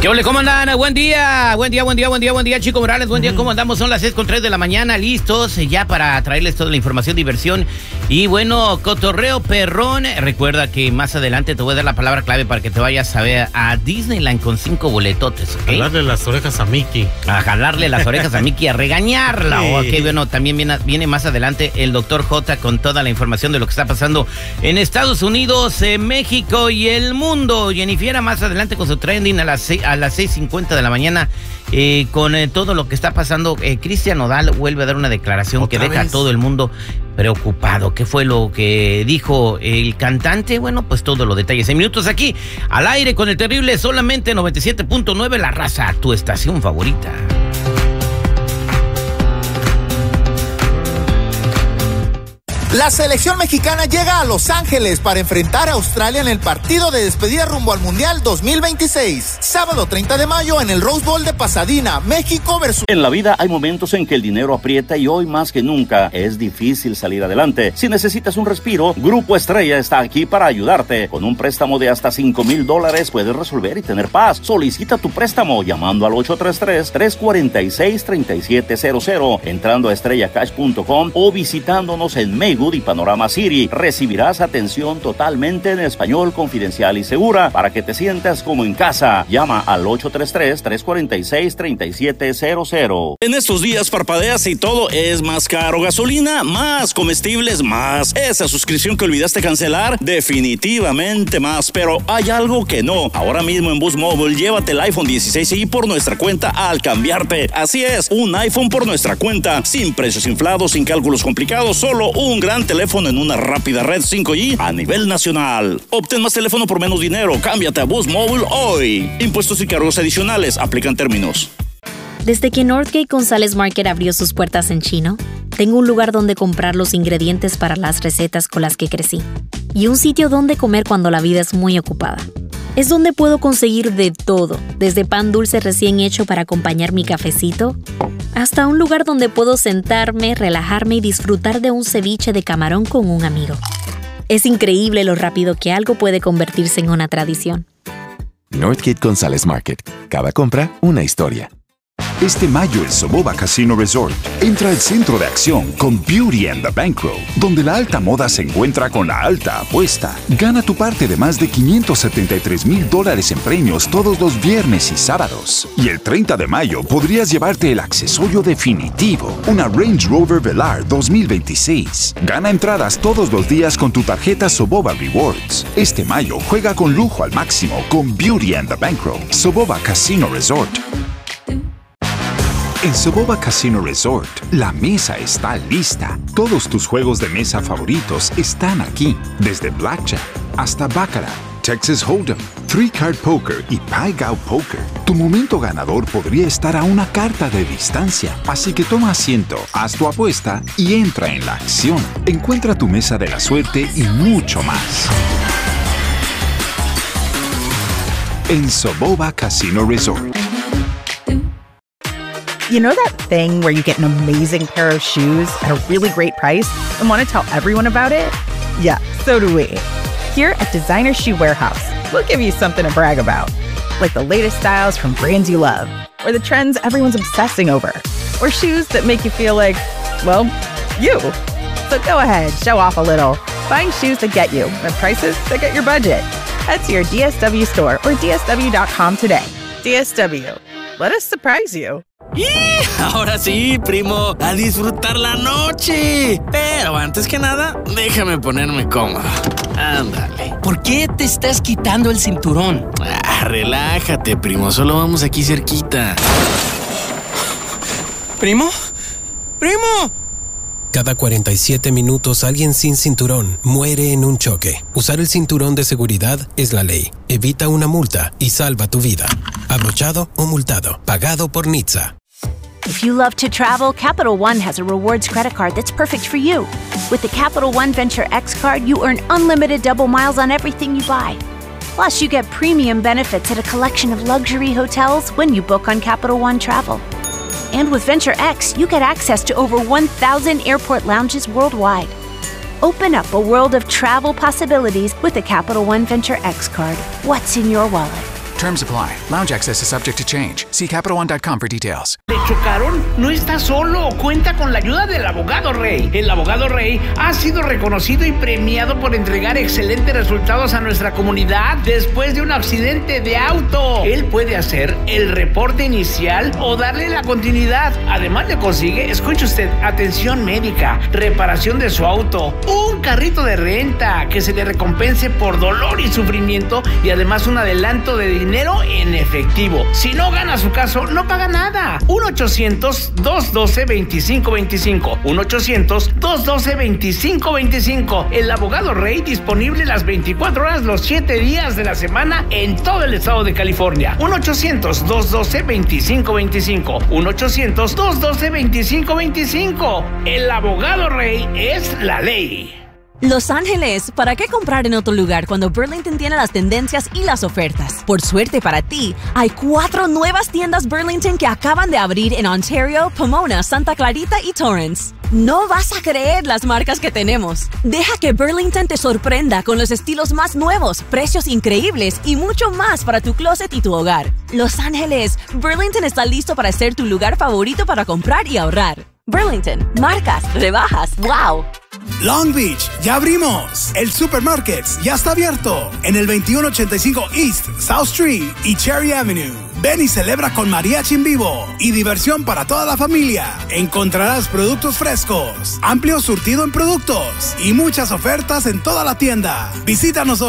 ¿Qué ole? ¿Cómo andan? Buen día, Chico Morales, buen día, ¿cómo andamos? Son las 6:03 de la mañana, listos ya para traerles toda la información, diversión y bueno, cotorreo perrón. Recuerda que más adelante te voy a dar la palabra clave para que te vayas a ver a Disneyland con 5 boletotes, ¿ok? Jalarle las orejas a Mickey. A jalarle las orejas a Mickey, a regañarla, sí. Ok, bueno, también viene más adelante el Dr. J con toda la información de lo que está pasando en Estados Unidos, México y el mundo. Jennifer más adelante con su trending a las 6:50 de la mañana con todo lo que está pasando. Cristian Nodal vuelve a dar una declaración que deja a todo el mundo preocupado. ¿Qué fue lo que dijo el cantante? Bueno, pues todos los detalles en minutos aquí, al aire con el terrible solamente 97.9 La Raza, tu estación favorita. La selección mexicana llega a Los Ángeles para enfrentar a Australia en el partido de despedida rumbo al Mundial 2026. Sábado 30 de mayo en el Rose Bowl de Pasadena, México versus... En la vida hay momentos en que el dinero aprieta y hoy más que nunca es difícil salir adelante. Si necesitas un respiro, Grupo Estrella está aquí para ayudarte. Con un préstamo de hasta $5,000 puedes resolver y tener paz. Solicita tu préstamo llamando al 833-346-3700, entrando a estrellacash.com o visitándonos en Maywood y Panorama City. Recibirás atención totalmente en español, confidencial y segura para que te sientas como en casa. Llama al 833-346-3700. En estos días parpadeas y todo es más caro. Gasolina, más. Comestibles, más. Esa suscripción que olvidaste cancelar, definitivamente más. Pero hay algo que no. Ahora mismo en Boost Mobile, llévate el iPhone 16i por nuestra cuenta al cambiarte. Así es, un iPhone por nuestra cuenta. Sin precios inflados, sin cálculos complicados, solo un gran teléfono en una rápida red 5G a nivel nacional. Obtén más teléfono por menos dinero. Cámbiate a Boost Mobile hoy. Impuestos y cargos adicionales. Aplican términos. Desde que Northgate González Market abrió sus puertas en Chino, tengo un lugar donde comprar los ingredientes para las recetas con las que crecí. Y un sitio donde comer cuando la vida es muy ocupada. Es donde puedo conseguir de todo, desde pan dulce recién hecho para acompañar mi cafecito, hasta un lugar donde puedo sentarme, relajarme y disfrutar de un ceviche de camarón con un amigo. Es increíble lo rápido que algo puede convertirse en una tradición. Northgate González Market. Cada compra, una historia. Este mayo el Soboba Casino Resort entra al centro de acción con Beauty and the Bankroll, donde la alta moda se encuentra con la alta apuesta. Gana tu parte de más de $573,000 en premios todos los viernes y sábados. Y el 30 de mayo podrías llevarte el accesorio definitivo, una Range Rover Velar 2026. Gana entradas todos los días con tu tarjeta Soboba Rewards. Este mayo juega con lujo al máximo con Beauty and the Bankroll. Soboba Casino Resort. En Soboba Casino Resort, la mesa está lista. Todos tus juegos de mesa favoritos están aquí. Desde Blackjack hasta Baccarat, Texas Hold'em, Three Card Poker y Pai Gow Poker. Tu momento ganador podría estar a una carta de distancia. Así que toma asiento, haz tu apuesta y entra en la acción. Encuentra tu mesa de la suerte y mucho más. En Soboba Casino Resort. You know that thing where you get an amazing pair of shoes at a really great price and want to tell everyone about it? Yeah, so do we. Here at Designer Shoe Warehouse, we'll give you something to brag about, like the latest styles from brands you love, or the trends everyone's obsessing over, or shoes that make you feel like, well, you. So go ahead, show off a little. Find shoes that get you at prices that get your budget. Head to your DSW store or DSW.com today. DSW. Let us surprise you. ¡Y! Ahora sí, primo, a disfrutar la noche. Pero antes que nada, déjame ponerme cómodo. Ándale. ¿Por qué te estás quitando el cinturón? Relájate, primo, solo vamos aquí cerquita. ¿Primo? ¡Primo! Cada 47 minutos alguien sin cinturón muere en un choque. Usar el cinturón de seguridad es la ley. Evita una multa y salva tu vida. Abrochado o multado. Pagado por NHTSA. If you love to travel, Capital One has a rewards credit card that's perfect for you. With the Capital One Venture X card, you earn unlimited double miles on everything you buy. Plus, you get premium benefits at a collection of luxury hotels when you book on Capital One Travel. And with Venture X, you get access to over 1,000 airport lounges worldwide. Open up a world of travel possibilities with the Capital One Venture X card. What's in your wallet? Terms apply. Lounge access is subject to change. See CapitalOne.com for details. ¿Le chocaron? No está solo. Cuenta con la ayuda del Abogado Rey. El Abogado Rey ha sido reconocido y premiado por entregar excelentes resultados a nuestra comunidad después de un accidente de auto. Él puede hacer el reporte inicial o darle la continuidad. Además le consigue, escuche usted, atención médica, reparación de su auto, un carrito de renta que se le recompense por dolor y sufrimiento y además un adelanto de dinero en efectivo. Si no gana su caso, no paga nada. 1-800-212-2525. 1-800-212-2525. El Abogado Rey disponible las 24 horas, los 7 días de la semana en todo el estado de California. 1-800-212-2525. 1-800-212-2525. El Abogado Rey es la ley. Los Ángeles, ¿para qué comprar en otro lugar cuando Burlington tiene las tendencias y las ofertas? Por suerte para ti, hay 4 nuevas tiendas Burlington que acaban de abrir en Ontario, Pomona, Santa Clarita y Torrance. No vas a creer las marcas que tenemos. Deja que Burlington te sorprenda con los estilos más nuevos, precios increíbles y mucho más para tu closet y tu hogar. Los Ángeles, Burlington está listo para ser tu lugar favorito para comprar y ahorrar. Burlington, marcas, rebajas, wow. Long Beach, ya abrimos. El Supermarkets ya está abierto en el 2185 East South Street y Cherry Avenue. Ven y celebra con mariachi en vivo y diversión para toda la familia. Encontrarás productos frescos, amplio surtido en productos y muchas ofertas en toda la tienda. Visítanos hoy.